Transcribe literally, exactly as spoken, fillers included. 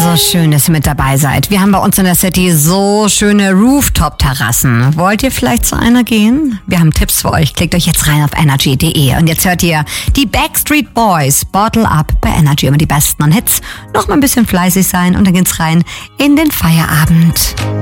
so schön, dass ihr mit dabei seid. Wir haben bei uns in der City so schöne Rooftop-Terrassen. Wollt ihr vielleicht zu einer gehen? Wir haben Tipps für euch. Klickt euch jetzt rein auf energy punkt de. Und jetzt hört ihr die Backstreet Boys, Bottle Up bei Energy. Immer die besten Hits. Noch mal ein bisschen fleißig sein und dann geht's rein in den Feierabend.